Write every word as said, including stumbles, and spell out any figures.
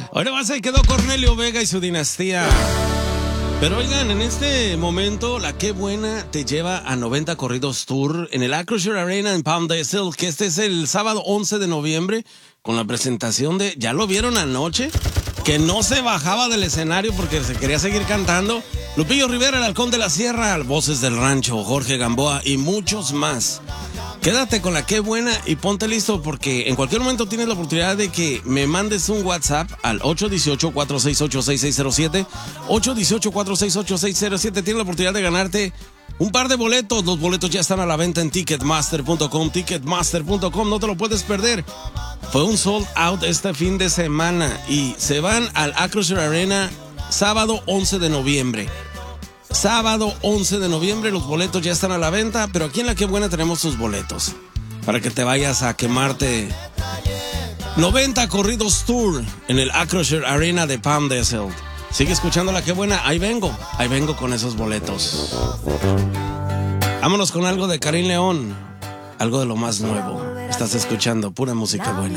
Ahora más ahí quedó Cornelio Vega y su dinastía. Pero oigan, en este momento, la Qué Buena te lleva a noventa Corridos Tour en el Acrisure Arena en Palm Desert, que este es el sábado once de noviembre, con la presentación de, ¿ya lo vieron anoche? Que no se bajaba del escenario porque se quería seguir cantando. Lupillo Rivera, el Halcón de la Sierra, Voces del Rancho, Jorge Gamboa y muchos más. Quédate con la Qué Buena y ponte listo porque en cualquier momento tienes la oportunidad de que me mandes un WhatsApp al ocho uno ocho, cuatro seis ocho, seis seis cero siete. ocho uno ocho, cuatro seis ocho, seis seis cero siete. Tienes la oportunidad de ganarte un par de boletos. Los boletos ya están a la venta en ticketmaster punto com. ticketmaster punto com, no te lo puedes perder. Fue un sold out este fin de semana y se van al Acrisure Arena sábado once de noviembre. Sábado once de noviembre, los boletos ya están a la venta, pero aquí en la Qué Buena tenemos tus boletos para que te vayas a quemarte. noventa Corridos Tour en el Acrisure Arena de Palm Desert. Sigue escuchando la Qué Buena, ahí vengo, ahí vengo con esos boletos. Vámonos con algo de Karim León, algo de lo más nuevo. Estás escuchando pura música buena.